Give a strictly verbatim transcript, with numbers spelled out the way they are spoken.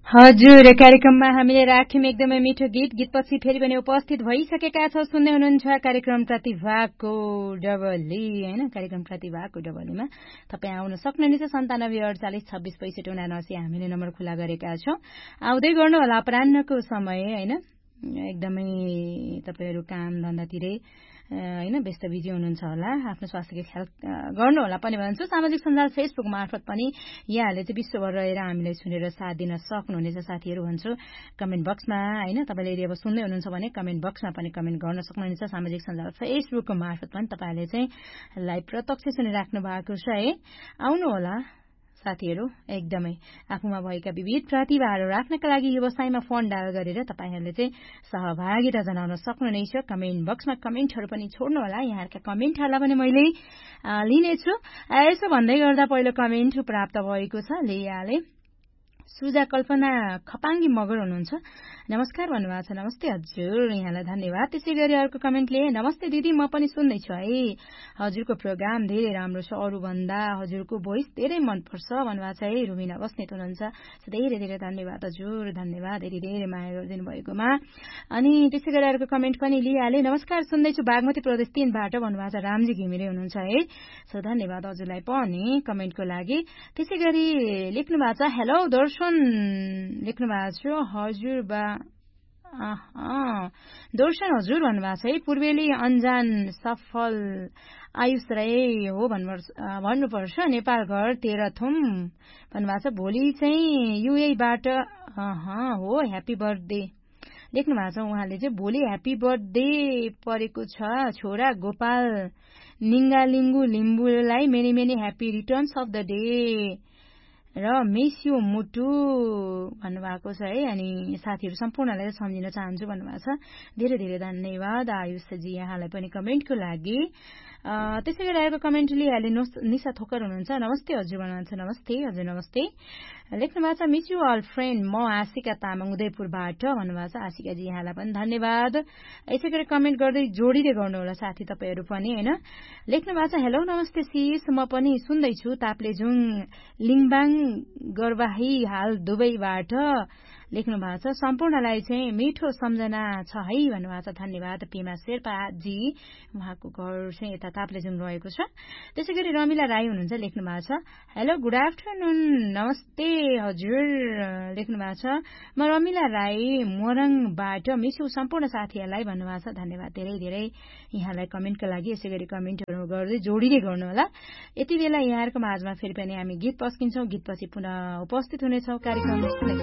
हजुर, कार्यक्रममा हामीले राख्यौं एकदमै मिठो गीत। गीतपछि फेरि पनि उपस्थित भइसकेका छौं। सुन्दै हुनुहुन्छ कार्यक्रम प्रतिभाको डबली हैन, कार्यक्रम प्रतिभाको डबलीमा तपाईँ आउन सक्नुहुनेछ। सन्तानब्बे अडचालिस छब्बीस पैँसठी उनासी हामीले नम्बर खुला गरेका छौं। आउँदै गर्नु होला अपराह्नको समय हैन, एकदमै तपाईहरु काम धन्दातिरै हैन व्यस्त बिजी हुनुहुन्छ होला। आफ्नो स्वास्थ्यको ख्याल गर्नु होला पनि भन्छु। सामाजिक सञ्जाल फेसबुक मार्फत पनि यहाँले चाहिँ विश्वभर रहेर हामीलाई सुनेर साथ दिन सक्नुहुनेछ साथीहरु भन्छु। कमेन्ट बक्समा हैन, तपाईले यदि अब सुन्दै हुनुहुन्छ भने कमेन्ट बक्समा पनि कमेन्ट गर्न सक्नुहुनेछ। सामाजिक सञ्जाल फेसबुकको मार्फत पनि तपाईहरुले चाहिँ लाइभ प्रत्यक्ष सुनिराख्नु भएको छ है। आउनु होला साथीहरु, एकदमै आफूमा भएका विविध प्रतिभाहरू राख्नका लागि व्यवसायमा फोन डायल गरेर तपाईहरुले चाहिँ सहभागिता जनाउन सक्नुहुनेछ। कमेन्ट बक्समा कमेन्टहरू पनि छोड्नु होला। यहाँहरुका कमेन्टहरूलाई पनि मैले लिनेछु। यसो भन्दै गर्दा पहिलो कमेन्ट प्राप्त भएको छ। लेयाले सुजा कल्पना खपाङ्गी मगर हुनुहुन्छ। नमस्कार भन्नुभएको छ। नमस्ते हजुर, यहाँलाई धन्यवाद। त्यसै गरी अर्को कमेन्टले नमस्ते दिदी, म पनि सुन्दैछु है, हजुरको प्रोग्राम धेरै राम्रो छ, अरू भन्दा हजुरको भोइस धेरै मनपर्छ भन्नुभएको छ है। रुमिना बस्नेत हुनुहुन्छ। धेरै धेरै धन्यवाद हजुर, धन्यवाद यति धेरै माया गरिदिनु भएकोमा। अनि त्यसै गरी अर्को कमेन्ट पनि लिइहाले। नमस्कार, सुन्दैछु बागमती प्रदेश तीनबाट भन्नुभएको छ। रामजी घिमिरे हुनुहुन्छ है। सो धन्यवाद हजुरलाई पनि कमेन्टको लागि। त्यसै गरी लेख्नु भएको छ हेलो दर्शन लेख्नु भएको छ। हजुर बा दर्शन हजुर भन्नुभएको छ है। पूर्वेली अन्जान सफल आयुष राई हो भन्नुपर्छ। नेपाल घर तेह्रथुम भन्नुभएको छ। भोलि चाहिँ युएबाट हो, ह्यापी बर्थडे लेख्नु भएको छ उहाँले चाहिँ। भोलि ह्यापी बर्थडे परेको छ छोरा Gopal निङ्गालिङ्गु लिम्बुलाई many many happy returns of the day र मिस यु मुटु भन्नुभएको छ है। अनि साथीहरु सम्पूर्णलाई सम्झिन चाहन्छु भन्नुभएको छ। धेरै धेरै धन्यवाद आयुषजी यहाँलाई पनि कमेन्टको लागि। त्यसै गरी आएको कमेन्ट लिइहाले। निशा थोकर हुनुहुन्छ। नमस्ते हजुर भन्नुहुन्छ। नमस्ते हजुर, नमस्ते लेख्नु भएको छ। मिस यु अल फ्रेन्ड, म आशिका तामाङ उदयपुरबाट भन्नुभएको छ। आशिकाजी यहाँलाई पनि धन्यवाद। यसै गरी कमेन्ट गर्दै जोडिँदै गर्नु होला साथी तपाईहरु पनि हैन। लेख्नु भएको छ हेलो नमस्ते सिस, म पनि सुन्दैछु ताप्लेजुङ लिङबाङ गरबाही हाल दुबईबाट लेख्नु भएको छ। सम्पूर्णलाई चाहिँ मिठो सम्झना छ है भन्नुभएको छ। धन्यवाद पेमा शेर्पाजी, उहाँको घर चाहिँ यता ताप्लेजुङ रहेको छ। त्यसै गरी रमिला राई हुनुहुन्छ। लेख्नु भएको छ हेलो गुड आफ्टरनुन, नमस्ते हजुर लेख्नु भएको छ। म रमिला राई मोरङबाट मिस यु सम्पूर्ण साथीहरूलाई भन्नुभएको छ। धन्यवाद धेरै धेरै यहाँलाई कमेन्टको लागि। यसै गरी कमेन्टहरू गर्दै जोडिँदै गर्नु होला। यति बेला यहाँहरूको माझमा फेरि पनि हामी गीत पस्किन्छौँ। गीतपछि पुनः उपस्थित हुनेछौँ। कार्यक्रम